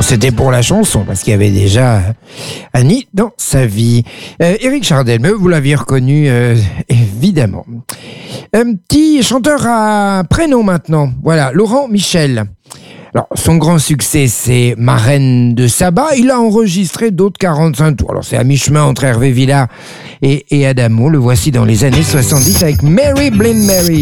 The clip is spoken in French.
c'était pour la chanson, parce qu'il y avait déjà Annie dans sa vie. Éric Chardel, mais vous l'aviez reconnu, évidemment. Un petit chanteur à prénom maintenant. Voilà, Laurent Michel. Alors, son grand succès, c'est Marraine de Saba. Il a enregistré d'autres 45 tours. Alors, c'est à mi-chemin entre Hervé Villard et Adamo. Le voici dans les années 70 avec Mary Blind Mary.